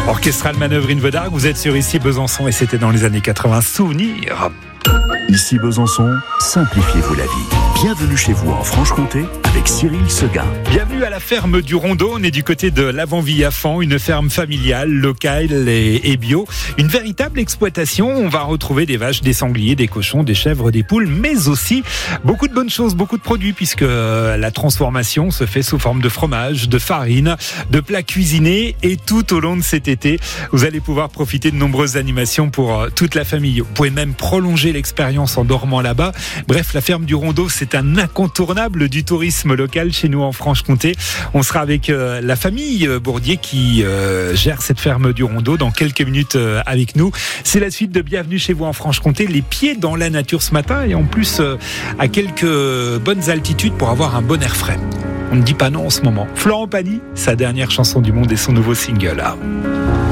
Orchestral Manœuvre in the Dark, vous êtes sur Ici Besançon et c'était dans les années 80. Souvenir. Ici Besançon, simplifiez-vous la vie. Bienvenue chez vous en Franche-Comté avec Cyril Seguin. Bienvenue à la ferme du Rondeau. On est du côté de l'Avant-Vie-à-Fans, une ferme familiale, locale et bio. Une véritable exploitation. On va retrouver des vaches, des sangliers, des cochons, des chèvres, des poules, mais aussi beaucoup de bonnes choses, beaucoup de produits, puisque la transformation se fait sous forme de fromage, de farine, de plats cuisinés. Et tout au long de cet été, vous allez pouvoir profiter de nombreuses animations pour toute la famille. Vous pouvez même prolonger l'expérience en dormant là-bas. Bref, la ferme du Rondeau, c'est un incontournable du tourisme local chez nous en Franche-Comté. On sera avec la famille Bourdier qui gère cette ferme du Rondeau dans quelques minutes avec nous. C'est la suite de Bienvenue chez vous en Franche-Comté. Les pieds dans la nature ce matin et en plus à quelques bonnes altitudes pour avoir un bon air frais. On ne dit pas non en ce moment. Florent Pagny, sa dernière chanson du monde et son nouveau single.